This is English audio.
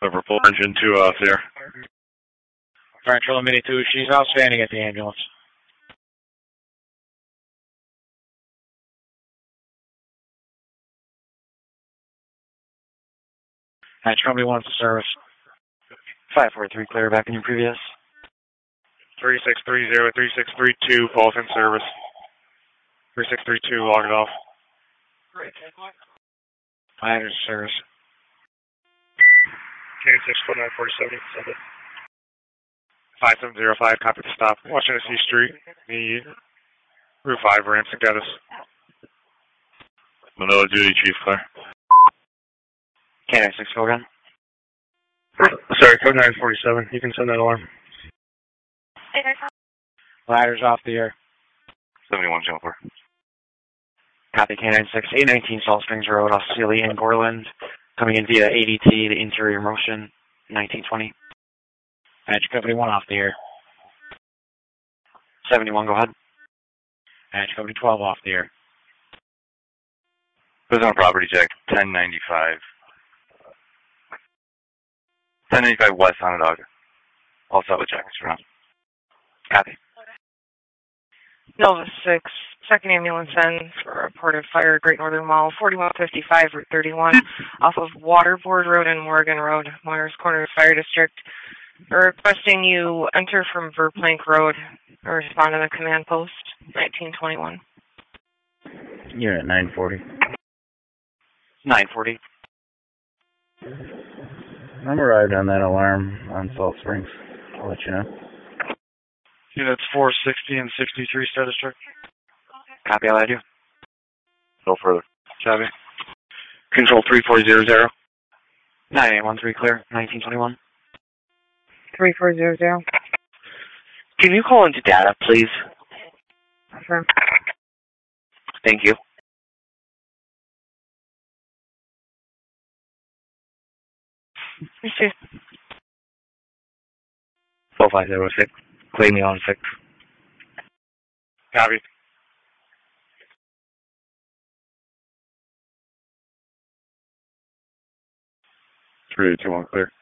Liverpool engine 2 off there. Fire Control Mini 2, she's outstanding at the ambulance. Hatch Company 1 to service. 543 clear back in your previous. 3630, 3632, both in service. 3632, log it off. 5 service. K64947, 5705, copy the stop. Washington C Street, the Route 5 ramps and get us. Manila duty, Chief Claire. K96, go again. Sorry, code 947. You can send that alarm. Ladders off the air. 71 jumper. Copy K96, 819 Salt Springs Road, off Sealy and Gorland. Coming in via ADT to interior motion, 1920. Hatch Company 1 off the air. 71, go ahead. Hatch Company 12 off the air. Who's on property check? 1095. 1095 West Onondaga. All set with jackets around. Copy. Nova 6, second ambulance in for a reported fire at Great Northern Mall, 4155 Route 31, off of Waterboard Road and Morgan Road, Moyers Corners Fire District. We're requesting you enter from Verplank Road or respond to the command post, 1921. Unit 940. 940. I'm arrived on that alarm on Salt Springs. I'll let you know. Units 460 and 63 status check. Copy, I'll add you. No further. Copy. Control 3400. 9813 clear, 1921. 3400. Can you call into data, please? Sure. Thank you. You too. 4506. Claim me on 6. Copy. 3821 clear.